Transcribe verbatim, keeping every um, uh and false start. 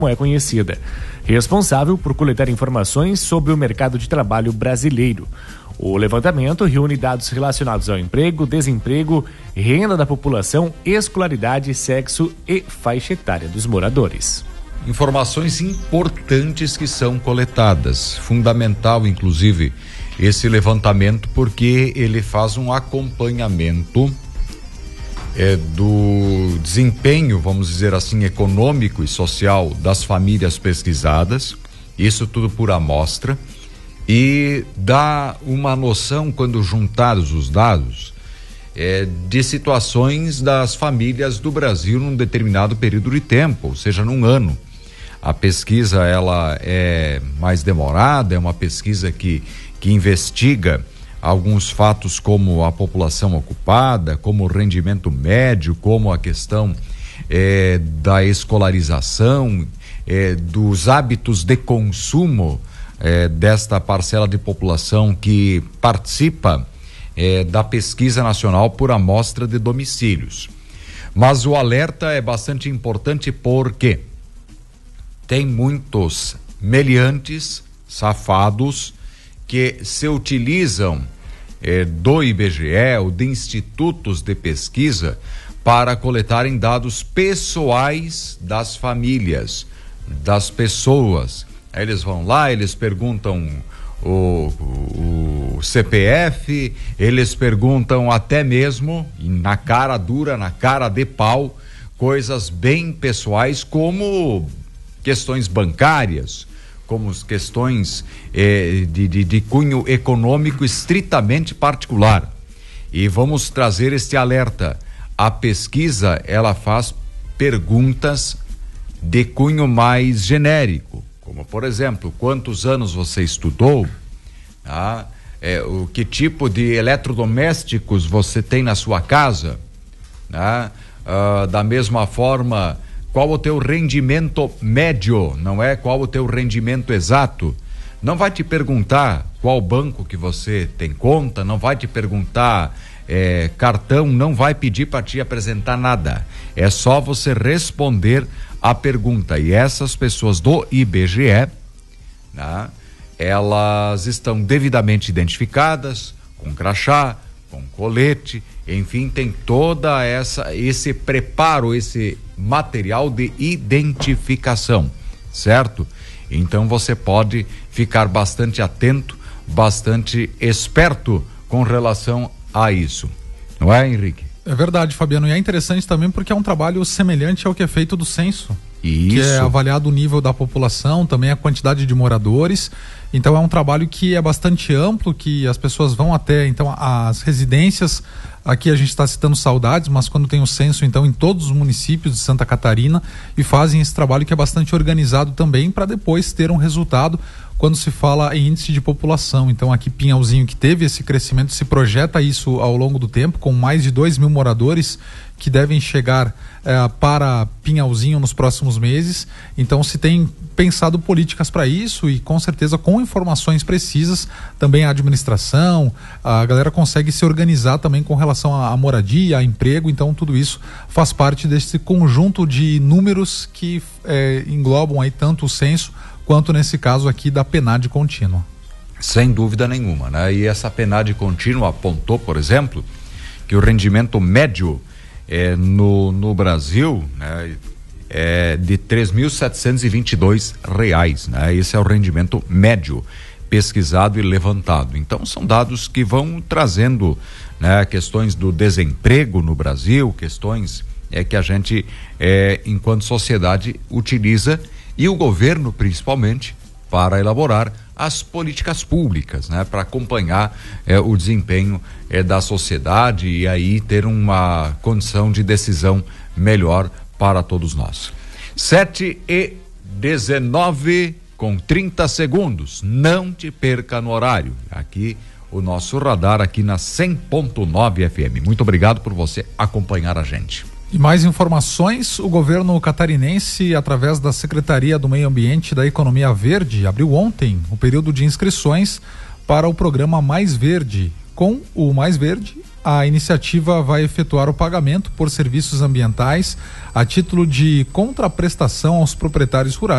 como é conhecida, responsável por coletar informações sobre o mercado de trabalho brasileiro. O levantamento reúne dados relacionados ao emprego, desemprego, renda da população, escolaridade, sexo e faixa etária dos moradores. Informações importantes que são coletadas, fundamental inclusive esse levantamento, porque ele faz um acompanhamento é, do desempenho, vamos dizer assim, econômico e social das famílias pesquisadas, isso tudo por amostra, e dá uma noção, quando juntados os dados, é, de situações das famílias do Brasil num determinado período de tempo, ou seja, num ano. A pesquisa ela é mais demorada, é uma pesquisa que, que investiga alguns fatos como a população ocupada, como o rendimento médio, como a questão é, da escolarização, é, dos hábitos de consumo é, desta parcela de população que participa é, da pesquisa nacional por amostra de domicílios. Mas o alerta é bastante importante porque tem muitos meliantes, safados, que se utilizam eh, do I B G E ou de institutos de pesquisa para coletarem dados pessoais das famílias, das pessoas. Aí eles vão lá, eles perguntam o, o, o C P F, eles perguntam até mesmo, na cara dura, na cara de pau, coisas bem pessoais como questões bancárias, como questões eh, de, de, de cunho econômico estritamente particular. E vamos trazer este alerta. A pesquisa, ela faz perguntas de cunho mais genérico, como, por exemplo, quantos anos você estudou, tá? É, o que tipo de eletrodomésticos você tem na sua casa, tá? Ah, da mesma forma, qual o teu rendimento médio, não é qual o teu rendimento exato. Não vai te perguntar qual banco que você tem conta, não vai te perguntar é, cartão, não vai pedir para te apresentar nada. É só você responder a pergunta. E essas pessoas do I B G E, né, elas estão devidamente identificadas, com crachá, com colete, enfim, tem toda essa esse preparo, esse material de identificação, certo? Então você pode ficar bastante atento, bastante esperto com relação a isso, não é, Henrique? É verdade, Fabiano, e é interessante também porque é um trabalho semelhante ao que é feito do censo. Isso. Que é avaliado o nível da população, também a quantidade de moradores. Então é um trabalho que é bastante amplo, que as pessoas vão até, então, as residências. Aqui a gente está citando Saudades, mas quando tem o censo, então, em todos os municípios de Santa Catarina, e fazem esse trabalho que é bastante organizado também, para depois ter um resultado quando se fala em índice de população. Então aqui Pinhalzinho, que teve esse crescimento, se projeta isso ao longo do tempo, com mais de dois mil moradores que devem chegar eh, para Pinhalzinho nos próximos meses. Então se tem pensado políticas para isso e com certeza com informações precisas, também a administração, a galera consegue se organizar também com relação à moradia, a emprego. Então tudo isso faz parte desse conjunto de números que eh, englobam aí tanto o censo quanto nesse caso aqui da P N A D contínua. Sem dúvida nenhuma, né? E essa P N A D contínua apontou, por exemplo, que o rendimento médio é, no, no Brasil, né, é de três mil setecentos e vinte e dois reais, né? Esse é o rendimento médio pesquisado e levantado. Então são dados que vão trazendo, né, questões do desemprego no Brasil, questões é, que a gente, é, enquanto sociedade, utiliza, e o governo principalmente, para elaborar as políticas públicas, né, para acompanhar eh, o desempenho eh, da sociedade e aí ter uma condição de decisão melhor para todos nós. sete e dezenove com trinta segundos. Não te perca no horário. Aqui o nosso radar aqui na cem ponto nove F M. Muito obrigado por você acompanhar a gente. E mais informações, o governo catarinense, através da Secretaria do Meio Ambiente e da Economia Verde, abriu ontem o período de inscrições para o programa Mais Verde, Com o Mais Verde, a iniciativa vai efetuar o pagamento por serviços ambientais a título de contraprestação aos proprietários rurais